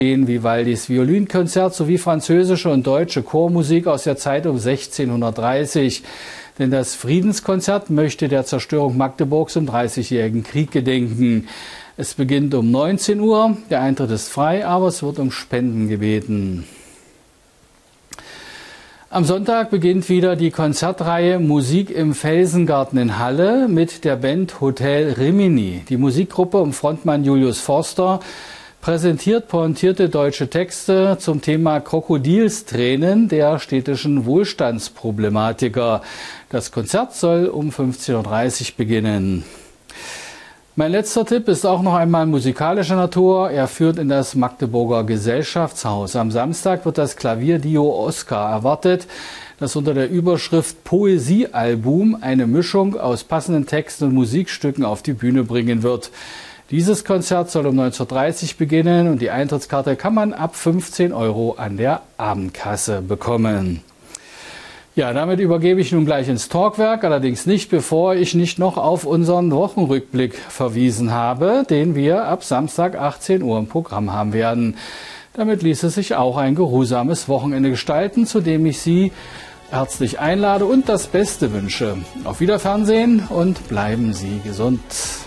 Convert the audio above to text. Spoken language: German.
Vivaldis Violinkonzert sowie französische und deutsche Chormusik aus der Zeit um 1630. Denn das Friedenskonzert möchte der Zerstörung Magdeburgs im Dreißigjährigen Krieg gedenken. Es beginnt um 19 Uhr, der Eintritt ist frei, aber es wird um Spenden gebeten. Am Sonntag beginnt wieder die Konzertreihe Musik im Felsengarten in Halle mit der Band Hotel Rimini. Die Musikgruppe um Frontmann Julius Forster präsentiert pointierte deutsche Texte zum Thema Krokodilstränen der städtischen Wohlstandsproblematiker. Das Konzert soll um 15:30 Uhr beginnen. Mein letzter Tipp ist auch noch einmal musikalischer Natur. Er führt in das Magdeburger Gesellschaftshaus. Am Samstag wird das Klavierduo Oscar erwartet, das unter der Überschrift Poesiealbum eine Mischung aus passenden Texten und Musikstücken auf die Bühne bringen wird. Dieses Konzert soll um 19:30 Uhr beginnen und die Eintrittskarte kann man ab 15 € an der Abendkasse bekommen. Ja, damit übergebe ich nun gleich ins Talkwerk, allerdings nicht, bevor ich nicht noch auf unseren Wochenrückblick verwiesen habe, den wir ab Samstag 18 Uhr im Programm haben werden. Damit ließe sich auch ein geruhsames Wochenende gestalten, zu dem ich Sie herzlich einlade und das Beste wünsche. Auf Wiederfernsehen und bleiben Sie gesund.